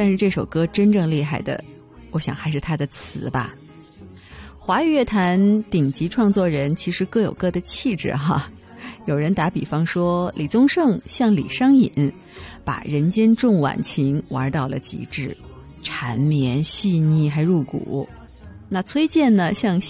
但是这首歌真正厉害的，我想还是它的词吧。华语乐坛顶级创作人其实各有各的气质哈。有人打比方说，李宗盛像李商隐，把人间重晚情玩到了极致，缠绵细腻还入骨。那崔健呢，像